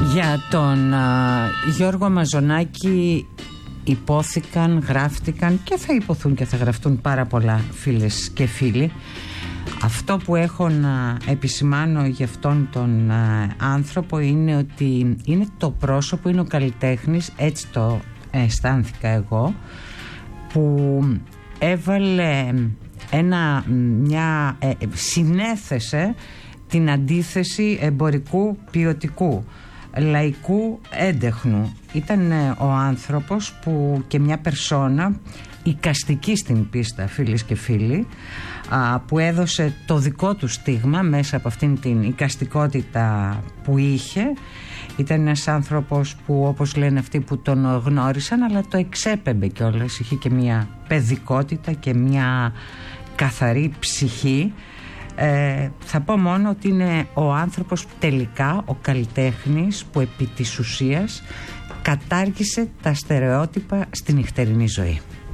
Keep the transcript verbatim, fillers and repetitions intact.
Για τον α, Γιώργο Μαζονάκη υπόθηκαν, γράφτηκαν και θα υποθούν και θα γραφτούν πάρα πολλά, φίλες και φίλοι. Αυτό που έχω να επισημάνω για αυτόν τον α, άνθρωπο είναι ότι είναι το πρόσωπο, είναι ο καλλιτέχνης, έτσι το αισθάνθηκα εγώ, που έβαλε ένα, μια, ε, συνέθεσε την αντίθεση εμπορικού ποιοτικού, λαϊκού έντεχνου. Ήταν ο άνθρωπος που, και μια περσόνα οικαστική στην πίστα, φίλες και φίλοι, που έδωσε το δικό του στίγμα μέσα από αυτήν την οικαστικότητα που είχε. Ήταν ένας άνθρωπος που, όπως λένε αυτοί που τον γνώρισαν, αλλά το εξέπεμπε κιόλας, είχε και μια παιδικότητα και μια καθαρή ψυχή. Ε, θα πω μόνο ότι είναι ο άνθρωπος τελικά, ο καλλιτέχνης, που επί της ουσίας κατάργησε τα στερεότυπα στη νυχτερινή ζωή.